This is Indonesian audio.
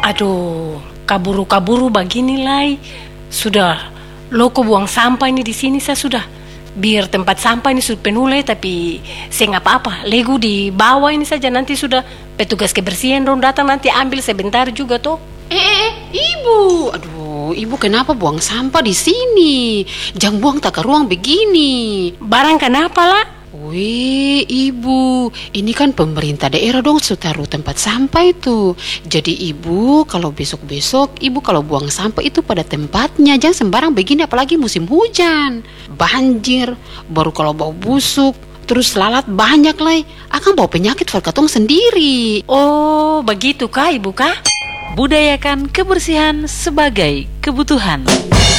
Aduh, kaburu-kaburu begini Lai. Sudah loko buang sampah ini di sini saya sudah. Biar tempat sampah ini sudah penuh Lai, tapi saya nggak apa-apa. Lego di bawah ini saja, nanti sudah petugas kebersihan dong datang nanti ambil sebentar juga toh. Ibu, aduh, ibu kenapa buang sampah di sini? Jangan buang tak ke ruang begini. Barang kenapa lah? Wih, ibu, ini kan pemerintah daerah dong sudah taruh tempat sampah itu. Jadi ibu, kalau besok-besok, ibu kalau buang sampah itu pada tempatnya. Jangan sembarang begini, apalagi musim hujan. Banjir, baru kalau bau busuk, terus lalat banyak lah. Akan bawa penyakit katong sendiri. Oh, begitu kah ibu kah? Budayakan kebersihan sebagai kebutuhan.